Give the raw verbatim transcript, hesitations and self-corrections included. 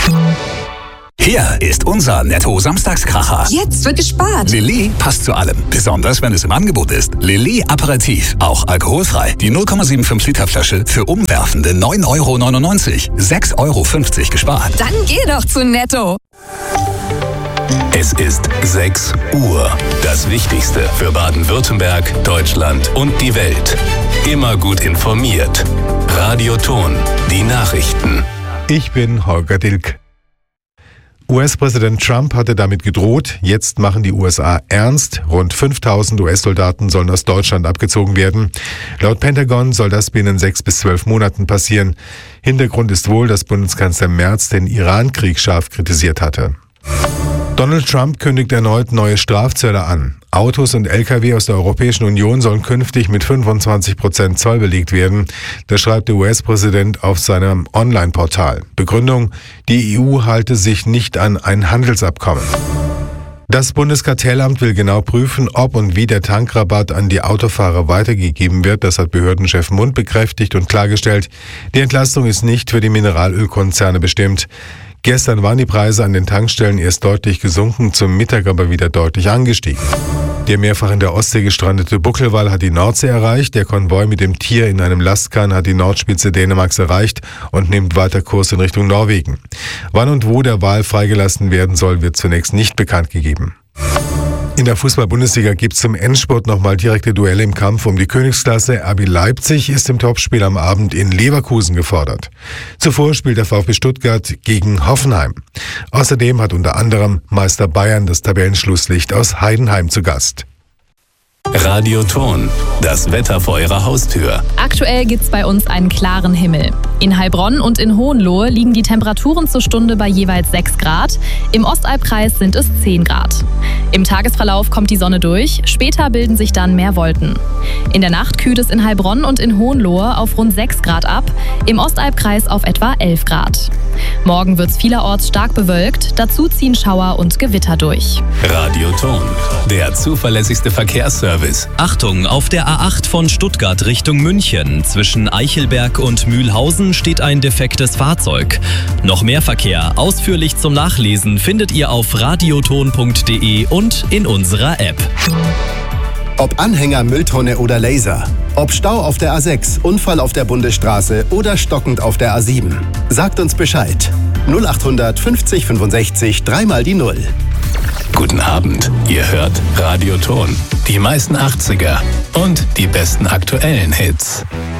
Hier ist unser Netto-Samstagskracher. Jetzt wird gespart. Lilly passt zu allem, besonders wenn es im Angebot ist. Lilly Aperitif, auch alkoholfrei. Die null Komma fünfundsiebzig Liter Flasche für umwerfende neun Euro neunundneunzig. sechs Euro fünfzig gespart. Dann geh doch zu Netto. Es ist sechs Uhr. Das Wichtigste für Baden-Württemberg, Deutschland und die Welt. Immer gut informiert. Radio Ton, die Nachrichten. Ich bin Holger Dilk. U S-Präsident Trump hatte damit gedroht, jetzt machen die U S A ernst. Rund fünftausend U S-Soldaten sollen aus Deutschland abgezogen werden. Laut Pentagon soll das binnen sechs bis zwölf Monaten passieren. Hintergrund ist wohl, dass Bundeskanzler Merz den Iran-Krieg scharf kritisiert hatte. Donald Trump kündigt erneut neue Strafzölle an. Autos und L K W aus der Europäischen Union sollen künftig mit fünfundzwanzig Prozent Zoll belegt werden. Das schreibt der U S-Präsident auf seinem Online-Portal. Begründung: Die E U halte sich nicht an ein Handelsabkommen. Das Bundeskartellamt will genau prüfen, ob und wie der Tankrabatt an die Autofahrer weitergegeben wird. Das hat Behördenchef Mund bekräftigt und klargestellt. Die Entlastung ist nicht für die Mineralölkonzerne bestimmt. Gestern waren die Preise an den Tankstellen erst deutlich gesunken, zum Mittag aber wieder deutlich angestiegen. Der mehrfach in der Ostsee gestrandete Buckelwal hat die Nordsee erreicht. Der Konvoi mit dem Tier in einem Lastkahn hat die Nordspitze Dänemarks erreicht und nimmt weiter Kurs in Richtung Norwegen. Wann und wo der Wal freigelassen werden soll, wird zunächst nicht bekannt gegeben. In der Fußball-Bundesliga gibt es zum Endspurt nochmal direkte Duelle im Kampf um die Königsklasse. R B Leipzig ist im Topspiel am Abend in Leverkusen gefordert. Zuvor spielt der VfB Stuttgart gegen Hoffenheim. Außerdem hat unter anderem Meister Bayern das Tabellenschlusslicht aus Heidenheim zu Gast. Radio Ton, das Wetter vor Ihrer Haustür. Aktuell gibt's bei uns einen klaren Himmel. In Heilbronn und in Hohenlohe liegen die Temperaturen zur Stunde bei jeweils sechs Grad. Im Ostalbkreis sind es zehn Grad. Im Tagesverlauf kommt die Sonne durch, später bilden sich dann mehr Wolken. In der Nacht kühlt es in Heilbronn und in Hohenlohe auf rund sechs Grad ab, im Ostalbkreis auf etwa elf Grad. Morgen wird's vielerorts stark bewölkt, dazu ziehen Schauer und Gewitter durch. Radio Ton, der zuverlässigste Verkehrsservice. Achtung, auf der A acht von Stuttgart Richtung München. Zwischen Eichelberg und Mühlhausen steht ein defektes Fahrzeug. Noch mehr Verkehr, ausführlich zum Nachlesen, findet ihr auf radioton punkt de und in unserer App. Ob Anhänger, Mülltonne oder Laser. Ob Stau auf der A sechs, Unfall auf der Bundesstraße oder stockend auf der A sieben. Sagt uns Bescheid. null achthundert fünfzig fünfundsechzig, dreimal die Null. Guten Abend, ihr hört Radio Ton. Die meisten achtziger und die besten aktuellen Hits.